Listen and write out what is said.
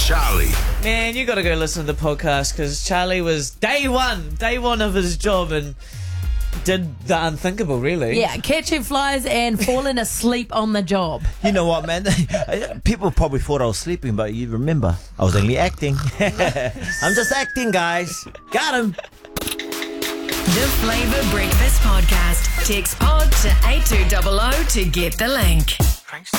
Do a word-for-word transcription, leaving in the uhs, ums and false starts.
Charlie. Man, you got to go listen to the podcast because Charlie was day one, day one of his job and did the unthinkable, really. Yeah, catching flies and falling asleep on the job. You know what, man? People probably thought I was sleeping, but you remember, I was only acting. I'm just acting, guys. Got him. The Flavour Breakfast Podcast. Text pod to eight two zero zero to get the link. Thanks.